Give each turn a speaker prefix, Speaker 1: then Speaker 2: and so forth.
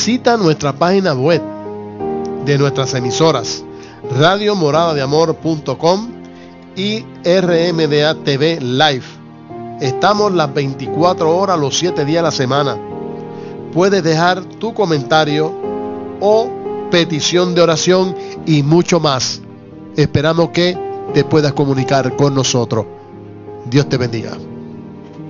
Speaker 1: visita nuestra página web de nuestras emisoras radiomoradadeamor.com y RMDA TV Live. Estamos las 24 horas, los 7 días de la semana. Puedes dejar tu comentario o petición de oración y mucho más. Esperamos que te puedas comunicar con nosotros. Dios te bendiga.